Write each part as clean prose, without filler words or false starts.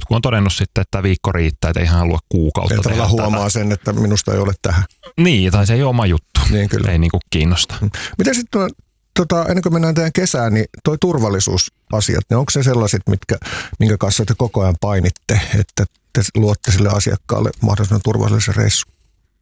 jotkut on todennut sitten, että viikko riittää, että ei ihan halua kuukautta tehdä tätä. Huomaa sen, että minusta ei ole tähän. Niin, tai se ei ole oma juttu. Niin, kyllä. Ei niinku kiinnosta. Miten sitten, ennen kuin mennään teidän kesään, niin toi turvallisuusasiat, niin onko se sellaiset, minkä kanssa te koko ajan painitte, että te luotte sille asiakkaalle mahdollisimman turvallisen reissun?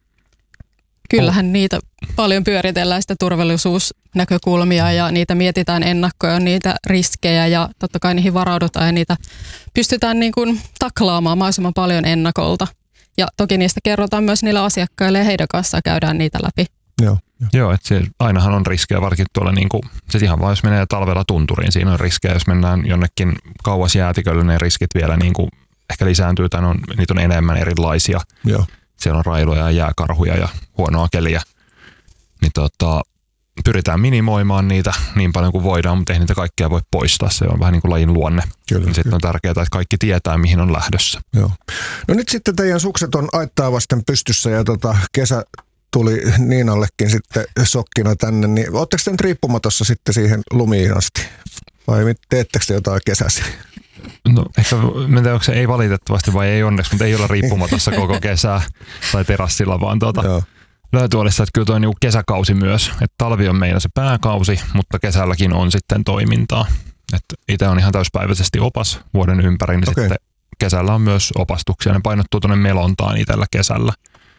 Kyllähän niitä paljon pyöritellään sitä turvallisuusnäkökulmia ja niitä mietitään ennakkoon, niitä riskejä ja totta kai niihin varaudutaan ja niitä pystytään niin kuin taklaamaan mahdollisimman paljon ennakolta. Ja toki niistä kerrotaan myös niille asiakkaille ja heidän kanssaan käydään niitä läpi. Joo, että ainahan on riskejä, varsinkin tuolla niinku, siis ihan vaan jos menee talvella tunturiin, siinä on riskejä, jos mennään jonnekin kauas jäätikölle, ne riskit vielä niinku ehkä lisääntyy tai niitä on enemmän erilaisia. Joo. Siellä on railoja ja jääkarhuja ja huonoa keliä, niin pyritään minimoimaan niitä niin paljon kuin voidaan, mutta ei niitä kaikkea voi poistaa. Se on vähän niin kuin lajin luonne. Kyllä, sitten on tärkeää, että kaikki tietää, mihin on lähdössä. Joo. No nyt sitten teidän sukset on aittaa vasten pystyssä ja kesä tuli Niinallekin sitten sokkina tänne. Niin ootteko te nyt riippumatossa sitten siihen lumiin asti? Vai teettekö te jotain kesäsi? No ehkä, en tiedä, onko se ei valitettavasti vai ei onneksi, mutta ei olla riippumatossa koko kesää tai terassilla, vaan löytuolissa, että kyllä toi niinku kesäkausi myös. Että talvi on meillä se pääkausi, mutta kesälläkin on sitten toimintaa. Että itse on ihan täyspäiväisesti opas vuoden ympäri, niin sitten kesällä on myös opastuksia. Ne painottuu tuonne melontaan itsellä kesällä.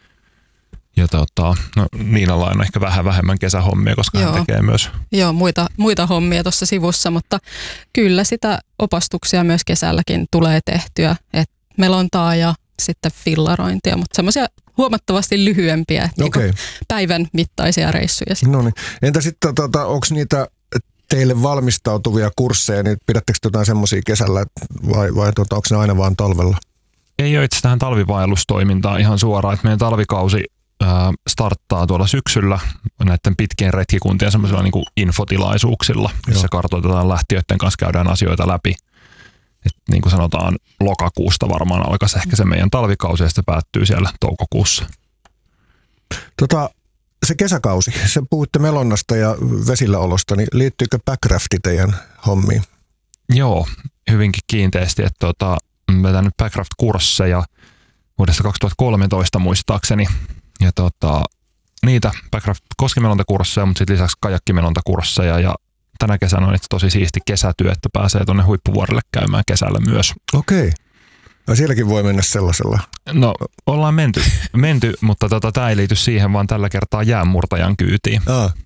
Ja Niinalla on ehkä vähän vähemmän kesähommia, koska hän tekee myös. Joo, muita hommia tuossa sivussa, mutta kyllä sitä opastuksia myös kesälläkin tulee tehtyä. Et melontaa ja sitten fillarointia, mutta semmoisia huomattavasti lyhyempiä niin päivän mittaisia reissuja. No niin. Entä sitten, onko niitä teille valmistautuvia kursseja, niin pidättekö jotain semmoisia kesällä vai onko ne aina vaan talvella? Ei ole itse tähän talvivaellustoimintaan ihan suoraan, että meidän talvikausi starttaa tuolla syksyllä näiden pitkien retkikuntien semmoisilla niin kuin infotilaisuuksilla, missä kartoitetaan lähtiöiden kanssa, käydään asioita läpi. Et niin kuin sanotaan, lokakuusta varmaan alkaisi ehkä se meidän talvikausi ja sitten päättyy siellä toukokuussa. Se kesäkausi, se puhutte melonnasta ja vesilläolosta, niin liittyykö backrafti teidän hommiin? Joo, hyvinkin kiinteästi. Että olen vetänyt backraft-kursseja vuodesta 2013 muistaakseni. Ja niitä backraft-koskimelontakursseja, mutta sitten lisäksi kajakkimelontakursseja ja tänä kesänä on tosi siisti kesätyö, että pääsee tuonne huippuvuorelle käymään kesällä myös. Okei. Ja sielläkin voi mennä sellaisella? No, ollaan menty mutta tämä ei liity siihen, vaan tällä kertaa jäänmurtajan kyytiin.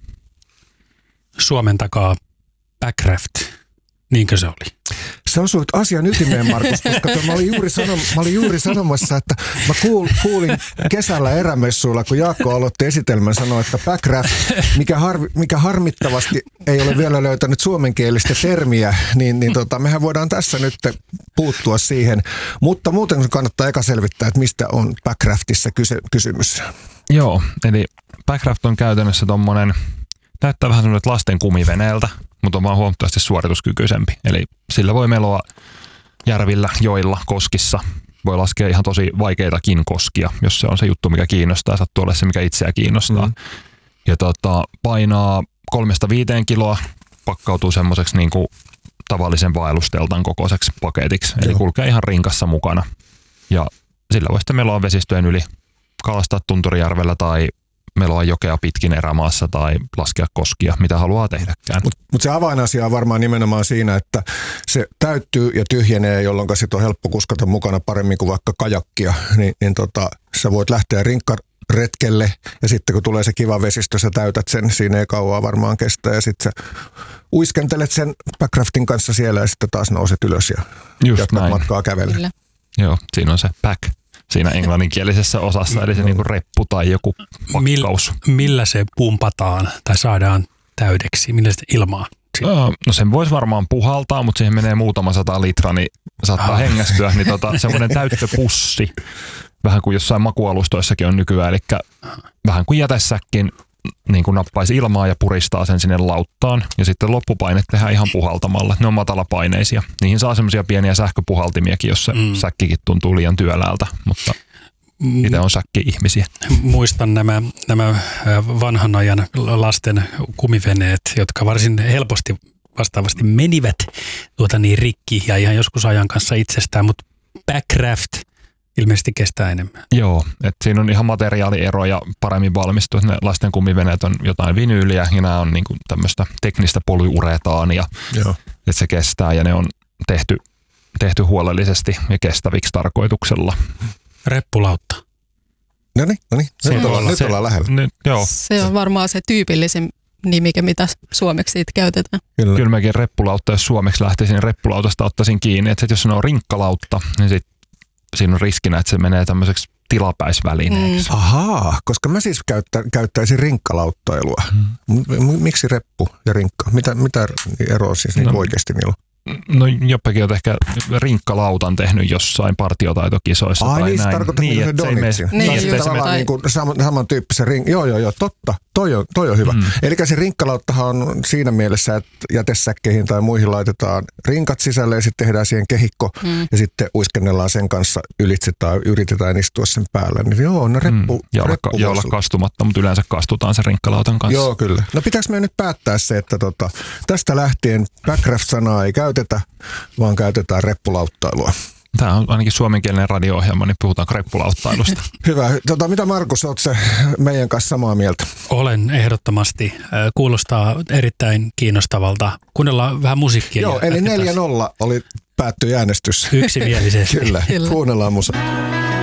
Suomen takaa backraft, niinkö se oli? Sä osuit asian ytimeen, Markus, koska mä olin juuri sanomassa, että mä kuulin kesällä erämessuilla, kun Jaakko aloitti esitelmän, sanoi, että backraft, mikä harmittavasti ei ole vielä löytänyt suomenkielistä termiä, niin mehän voidaan tässä nyt puuttua siihen. Mutta muuten kannattaa eka selvittää, että mistä on backraftissa kysymys. Joo, eli backraft on käytännössä tommonen, näyttää vähän semmoinen lasten kumiveneeltä, mutta on vaan huomattavasti suorituskykyisempi. Eli sillä voi meloa järvillä, joilla, koskissa. Voi laskea ihan tosi vaikeitakin koskia, jos se on se juttu, mikä kiinnostaa. Sattuu olla se, mikä itseä kiinnostaa. Ja painaa 3-5 kiloa, pakkautuu semmoiseksi niin kuin tavallisen vaellusteltan kokoiseksi paketiksi. Eli kulkee ihan rinkassa mukana. Ja sillä voi sitten meloa vesistöjen yli, kalastaa Tunturijärvellä tai meloa jokea pitkin erämaassa tai laskea koskia, mitä haluaa tehdäkään. Mutta se avainasia on varmaan nimenomaan siinä, että se täyttyy ja tyhjenee, jolloin sit on helppo kuskata mukana paremmin kuin vaikka kajakkia. Sä voit lähteä rinkkaretkelle ja sitten kun tulee se kiva vesistö, sä täytät sen, siinä ei kauaa varmaan kestä ja sitten sä uiskentelet sen backraftin kanssa siellä ja sitten taas nouset ylös ja jatkat matkaa kävellä. Joo, siinä on se back. Siinä englanninkielisessä osassa, eli se niinku reppu tai joku pakkaus. Millä se pumpataan tai saadaan täydeksi? Millä se ilmaa? No sen voisi varmaan puhaltaa, mutta siihen menee muutama 100 litraa, niin saattaa hengästyä. Niin semmoinen täyttöpussi, vähän kuin jossain makualustoissakin on nykyään, eli vähän kuin jätesäkkin niin kuin nappaisi ilmaa ja puristaa sen sinne lauttaan. Ja sitten loppupainet tehdään ihan puhaltamalla. Ne on matalapaineisia. Niihin saa semmoisia pieniä sähköpuhaltimiakin, jos se säkkikin tuntuu liian työläältä, mutta itse on säkki-ihmisiä. Muistan nämä vanhan ajan lasten kumiveneet, jotka varsin helposti vastaavasti menivät rikki ja ihan joskus ajan kanssa itsestään, mutta Backraft ilmeisesti kestää enemmän. Joo, että siinä on ihan materiaaliero ja paremmin valmistuu. Ne lasten kumiveneet on jotain vinyyliä ja nämä on niinku tämmöistä teknistä polyuretaania, että se kestää ja ne on tehty huolellisesti ja kestäviksi tarkoituksella. Reppulautta. No niin. Nyt ollaan lähellä. Joo. Se on varmaan se tyypillisin nimike, mitä suomeksi siitä käytetään. Kyllä mäkin reppulautta, jos suomeksi lähtisin, lautasta ottaisin kiinni. Että jos se on rinkkalautta, niin sit siinä on riskinä, että se menee tämmöiseksi tilapäisvälineeksi. Ahaa, koska mä siis käyttäisin rinkkalauttailua. Miksi reppu ja rinkka? Mitä eroa siis niin oikeasti niillä on? No Joppekin on ehkä rinkkalautan tehnyt jossain partiotaitokisoissa tai niin, näin. Niin, että Donitsin. Tavallaan niin kuin samantyyppisen Joo, totta. Toi on hyvä. Eli se rinkkalauttahan on siinä mielessä, että jätesäkkeihin tai muihin laitetaan rinkat sisälle ja sitten tehdään siihen kehikko ja sitten uiskennellaan sen kanssa ylitse tai yritetään istua sen päällä. Niin joo, no reppu. Ja olla kastumatta, mutta yleensä kastutaan sen rinkkalautan kanssa. Joo, kyllä. No pitääkö me nyt päättää se, että tästä lähtien Backraft-sanaa ei käytetä, vaan käytetään reppulauttailua. Tämä on ainakin suomenkielinen radio-ohjelma, niin puhutaan reppulauttailusta. Hyvä. Mitä Markus, oletko se meidän kanssa samaa mieltä? Olen ehdottomasti. Kuulostaa erittäin kiinnostavalta. Kuunnellaan vähän musiikkia. Joo, eli 4-0 oli päättyi äänestys. Yksimielisesti. Kyllä. Kuunnellaan musaa.